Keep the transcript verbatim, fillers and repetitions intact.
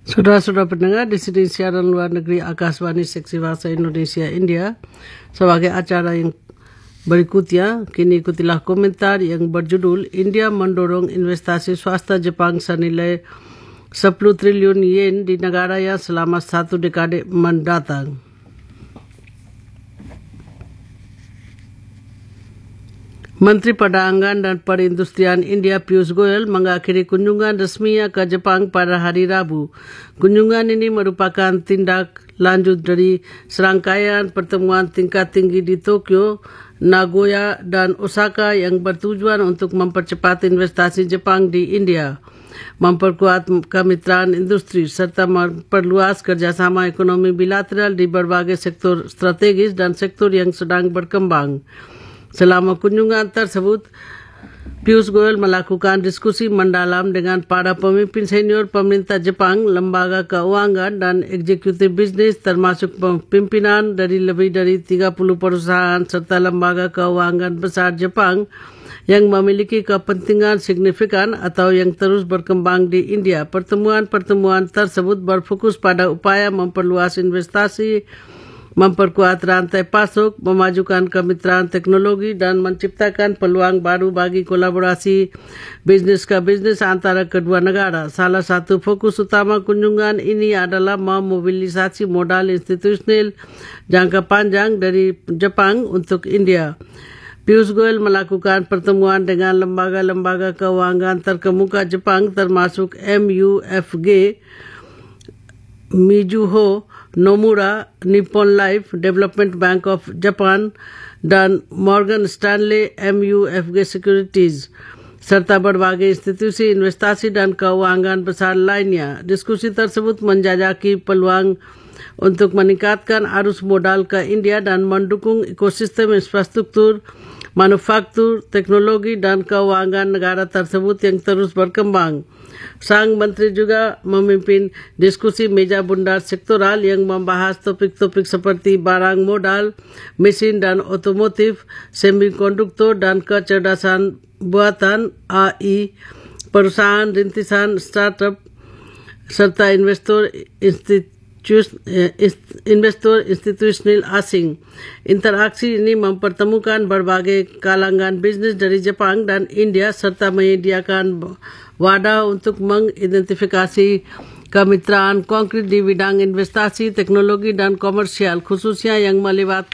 Saudara-saudara pendengar, di sini siaran luar negeri Akaswani Seksi Bahasa Indonesia India. Sebagai acara yang berikutnya, kini ikutilah komentar yang berjudul India mendorong investasi swasta Jepang senilai sepuluh triliun yen di negaranya selama satu dekade mendatang. Menteri Perdagangan dan Perindustrian India Piyush Goyal mengakhiri kunjungan resminya ke Jepang pada hari Rabu. Kunjungan ini merupakan tindak lanjut dari serangkaian pertemuan tingkat tinggi di Tokyo, Nagoya, dan Osaka yang bertujuan untuk mempercepat investasi Jepang di India, memperkuat kemitraan industri, serta memperluas kerjasama ekonomi bilateral di berbagai sektor strategis dan sektor yang sedang berkembang. Selama kunjungan tersebut, Piyush Goyal melakukan diskusi mendalam dengan para pemimpin senior pemerintah Jepang, lembaga keuangan dan eksekutif bisnis termasuk pimpinan dari lebih dari tiga puluh perusahaan serta lembaga keuangan besar Jepang yang memiliki kepentingan signifikan atau yang terus berkembang di India. Pertemuan-pertemuan tersebut berfokus pada upaya memperluas investasi, memperkuat rantai pasok, memajukan kemitraan teknologi, dan menciptakan peluang baru bagi kolaborasi bisnis ke bisnis antara kedua negara. Salah satu fokus utama kunjungan ini adalah memobilisasi modal institusional jangka panjang dari Jepang untuk India. Piyush Goyal melakukan pertemuan dengan lembaga-lembaga keuangan terkemuka Jepang termasuk M U F G, Mizuho, Nomura, Nippon Life, Development Bank of Japan, dan Morgan Stanley M U F G Securities, serta berbagai institusi investasi dan keuangan besar lainnya. Diskusi tersebut menjajaki peluang untuk meningkatkan arus modal ke India dan mendukung ekosistem infrastruktur, manufaktur, teknologi, dan keuangan negara tersebut yang terus berkembang. Sang Menteri juga memimpin diskusi meja bundar sektoral yang membahas topik-topik seperti barang modal, mesin dan otomotif, semikonduktor dan kecerdasan buatan A I, perusahaan rintisan startup, serta investor institusi investor institusional asing. Interaksi ini mempertemukan berbagai kalangan bisnis dari Jepang dan India serta menyediakan wadah untuk mengidentifikasi kemitraan konkret di bidang investasi, teknologi, dan komersial, khususnya yang melibatkan